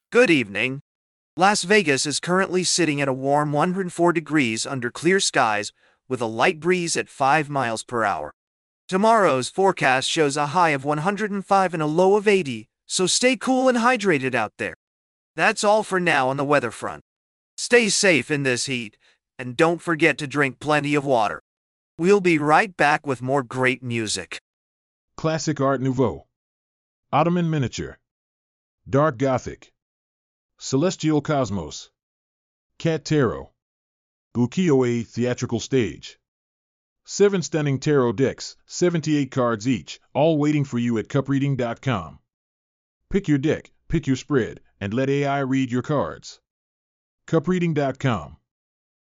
Good evening. Las Vegas is currently sitting at a warm 104 degrees under clear skies with a light breeze at 5 miles per hour. Tomorrow's forecast shows a high of 105 and a low of 80, so stay cool and hydrated out there. That's all for now on the weather front. Stay safe in this heat, and don't forget to drink plenty of water. We'll be right back with more great music. Classic Art Nouveau, Ottoman Miniature, Dark Gothic, Celestial Cosmos, Cat Tarot, Ukiyo-e Theatrical Stage. 7 stunning tarot decks, 78 cards each, all waiting for you at cupreading.com. Pick your deck, pick your spread, and let AI read your cards. cupreading.com